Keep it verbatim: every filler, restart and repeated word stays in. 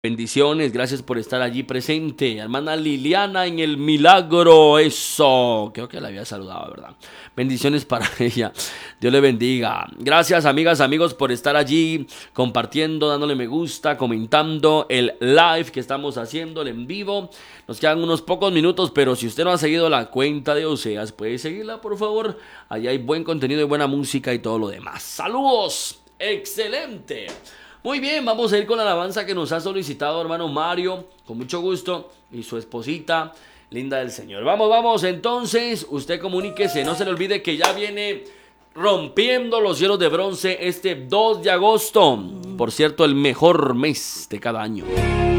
Bendiciones, gracias por estar allí presente. Hermana Liliana en el milagro, eso. Creo que la había saludado, ¿verdad? Bendiciones para ella. Dios le bendiga. Gracias, amigas, amigos, por estar allí compartiendo, dándole me gusta, comentando el live que estamos haciendo, el en vivo. Nos quedan unos pocos minutos, pero si usted no ha seguido la cuenta de Oseas, puede seguirla, por favor. Allí hay buen contenido y buena música y todo lo demás. ¡Saludos! ¡Excelente! Muy bien, vamos a ir con la alabanza que nos ha solicitado hermano Mario, con mucho gusto, y su esposita, linda del Señor. Vamos, vamos, entonces, usted comuníquese, no se le olvide que ya viene rompiendo los cielos de bronce este dos de agosto, por cierto, el mejor mes de cada año.